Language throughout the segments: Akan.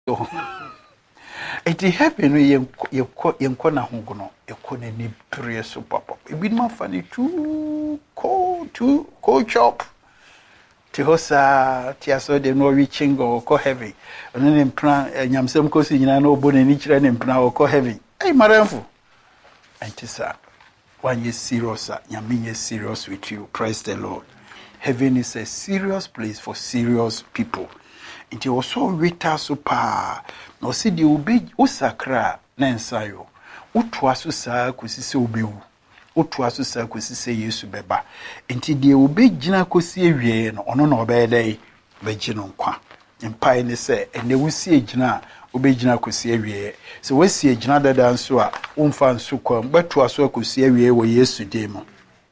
It heaven yenko na hongono eko na ni pere so papa ebi ma fa ni too cold chop ti hosa ti aso de no reaching go heavy ono ne mpra nyamsem kosi nyina na obo na ni kire ne mpra go heavy hey maramfo antisa when you serious nyame is serious with you. Praise the Lord. Heaven is a serious place for serious people. It also wita so pa no see the obi usakra na ensayo utu aso saa kosise obewu utu aso saa kosise Yesu beba enti de obi gina kosi ewie no ono na obede be gino nkwa mpai ne se ene wusi egina obi gina kosi ewie so wasi egina dada nso a umfa nso kwa betu aso kosi ewie wo Yesu demo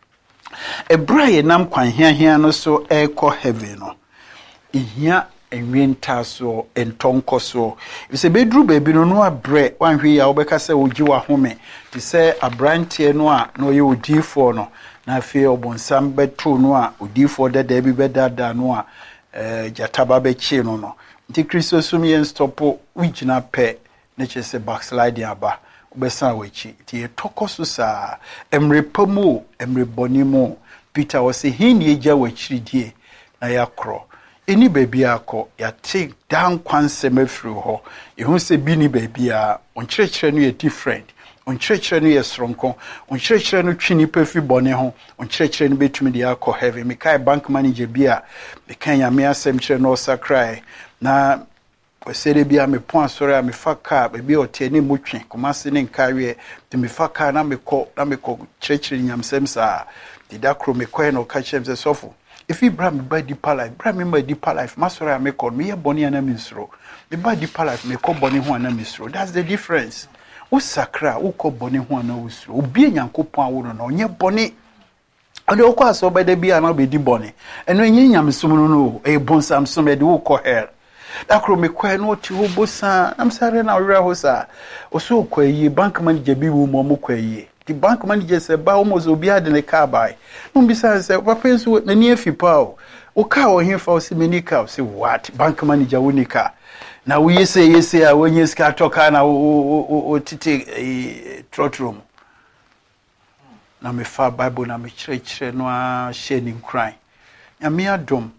ebraye nam kwan hia no so eko heaven no ihia enwenta so entonko so se bedru baby no abre wanhwe ya obeka se ogi wa home ti se abrantie no a no ye odifo no na afi obonsam betu no a odifo dada bi bedada no a jataba be chi no nti Kristo sum yen stopo wigina pe ne chese backslide aba obesa wachi ti etoko so sa emrepamu emrebonimo Peter was say hin ye ja wachiridie na yakro eni baby akọ ya take down kwansem afiri ho ehun se bi ni baby a onkyerechire no ye different onkyerechire no ye sronko onkyerechire no twini pafi bone ho onkyerechire no betumi de akọ heaven me kai bank manager bi a me kan ya me asem kire no sakrai na osere bi a me pon asore a me faka baby oteni mutwe komase ne nkawe te me faka na me kọ kyerechire nyamsem sa didakro me kọ no ka kyerem se sofo if you bring me by deeper life, bring me by deeper life. Masora I make on me a boni and a misro. Me by deeper life, me ko boni ho na misro. That's the difference. U sakra, u ko boni ho na usro. U bi nyankopon wo no nye boni. Ade o ko aso by the bia na be di boni. Eno nye nyamsom no e bonsam so me de u ko her. Dakro me kwa no ti ho bosa. Am sare na wura ho sa. O so kwa yi bank manager bi wo mo kwa yi. The bank manager said, "Ba almost obi ade ne car buy." No be say, "Papa nso na nie fi pa o. O car o hin fa o se meni car." Say, "What? Bank manager wo ni car." Na we say a when ska toka na o titi trotrom. Na me fa Bible na me chire no a shedding cry. Na me adom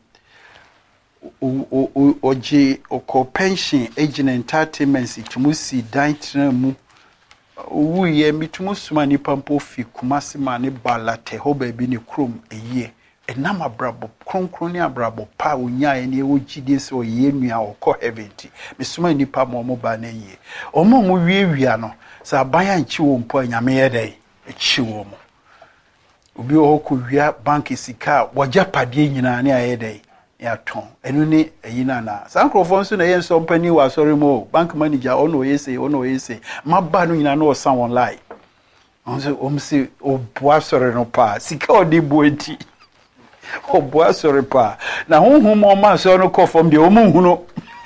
oje o pension agent entertainment itumusi dan tena mu wuye mitumu suma ni pampo fi kumasi ma ne balate ho ba bi ne krom eye enam abrabo kronkron ni abrabo pa onya ene wo gide so ye nua okọ heaven ti mesuma ni pa mo ba na ye omo mo wiewia no sa banya nchi wo mpo anyame ye dai echi wo mo obi o ko wia bank sika wogya pade nyina ne aye dai ya ton enu ni eyina na sankrofo nso na ye nso mpani wa sorry mo bank manager ono yese maba no nyina na o san online onse omsi oboa sorry no pa sika odi buenti oboa sorry pa na honhum mo ma so no kofom de omunhuno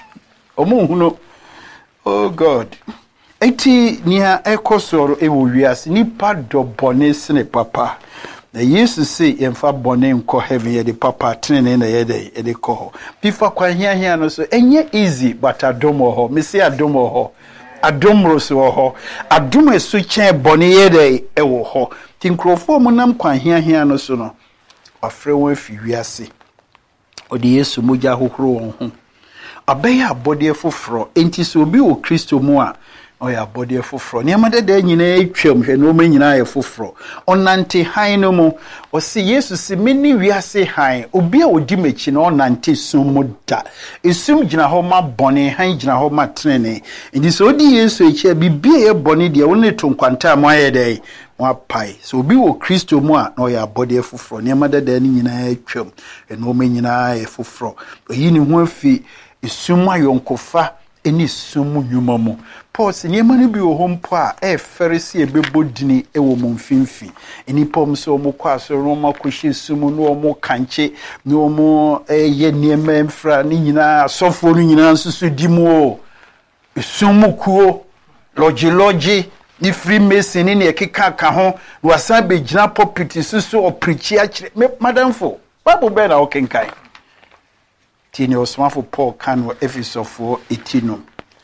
oh god eti nia ekosoro ewo wiase ni pado bonese ne papa na Yesu say yemfa bone nko heaven ye de papa tene na ye de e de ko bifa kwa hia no so enye easy but adomo ho me say adomo ho adomro so ho adom esu chen bone ye de e wo ho tinkrofo mu nam kwa hia no so no afre won afi wiase odi Yesu moja hohoro won ho abeya abode foforo enti so obi wo Kristo mu a oya body foforo ne amade da nyina etwam hwe no ma nyina ye foforo onante han no mu o se Yesu se meni wiase han obi a odi machi na onante sum da esum gina ho ma bone han gina ho ma trene ndi so odi Yesu echi bibie ye bone de woni to nkwanta mo aye dai wa pai so obi wo Kristo mu a na oya body foforo ne amade da nyina etwam no ma nyina ye foforo oyi ni ho afi esum ayonkofa eni sumu nyuma mu Paul se niema no bi wo ho mpo a ferisi ebebodini ewo mo mfimfi eni pom so mo kwa so no makohye sumu no mo kanche no mo ye niema mfra ni nyina asofo no nyina nsusu dimu sumu kuo logi ni Freemason ni ekeka ka ho wasa be gina pulpit susu oprichi a kire madamfo Bible be na okenkai tini osmafo Paul kan wo Efesofo etino